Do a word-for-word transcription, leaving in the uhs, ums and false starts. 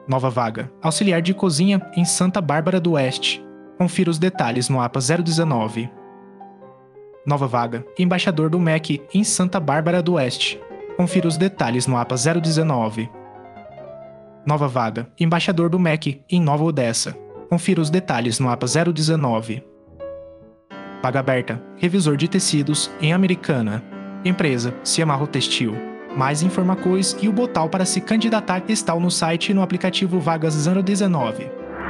Nova vaga. Auxiliar de cozinha em Santa Bárbara do Oeste. Confira os detalhes no A P A zero dezenove. Nova vaga. Embaixador do M E C em Santa Bárbara do Oeste. Confira os detalhes no A P A zero dezenove. Nova vaga. Embaixador do M E C em Nova Odessa. Confira os detalhes no A P A zero dezenove. Vaga aberta. Revisor de tecidos em Americana. Empresa Ciamarro Textil. Mais informações e o botão para se candidatar estão no site e no aplicativo Vagas zero dezenove.